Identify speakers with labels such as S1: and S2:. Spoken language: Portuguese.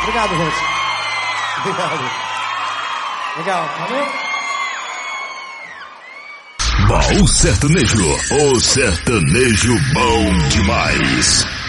S1: Obrigado, gente. Obrigado. Legal, valeu?
S2: Baú Sertanejo, o sertanejo bom demais.